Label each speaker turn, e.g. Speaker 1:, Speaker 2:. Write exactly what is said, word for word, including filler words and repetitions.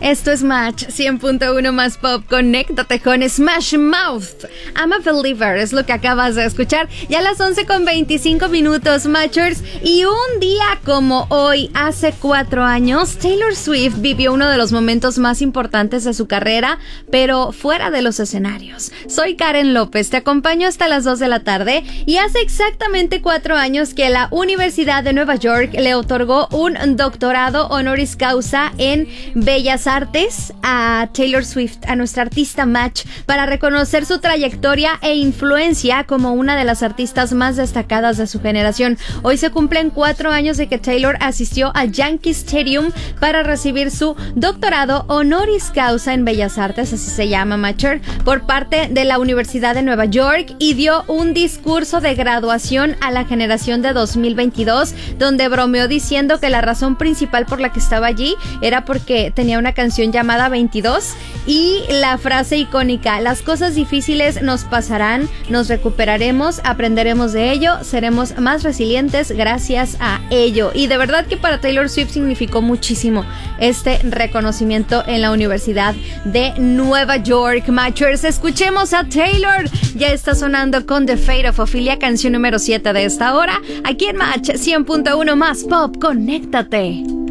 Speaker 1: Esto es Match cien punto uno más pop. Conéctate con Smash Mouth. I'm a Believer es lo que acabas de escuchar. Ya a las once con veinticinco minutos, Matchers. Y un día como hoy, hace cuatro años, Taylor Swift vivió uno de los momentos más importantes de su carrera, pero fuera de los escenarios. Soy Karen López, te acompaño hasta las dos de la tarde. Y hace exactamente cuatro años que la Universidad de Nueva York le otorgó un doctorado honoris causa en Bellas Artes a Taylor Swift, a nuestra artista Match, para reconocer su trayectoria e influencia como una de las artistas más destacadas de su generación. Hoy se cumplen cuatro años de que Taylor asistió al Yankee Stadium para recibir su doctorado honoris causa en Bellas Artes, así se llama, Matcher, por parte de la Universidad de Nueva York, y dio un discurso de graduación a la generación de dos mil veintidós, donde bromeó diciendo que la razón principal por la que estaba allí era porque tenía una canción llamada veintidós y la frase icónica: las cosas difíciles nos pasarán, nos recuperaremos, aprenderemos de ello, seremos más resilientes gracias a ello. Y de verdad que para Taylor Swift significó muchísimo este reconocimiento en la Universidad de Nueva York. Matchers, escuchemos a Taylor. Ya está sonando con The Fate of Ophelia, canción número siete de esta hora, aquí en Match cien punto uno más pop. Conéctate.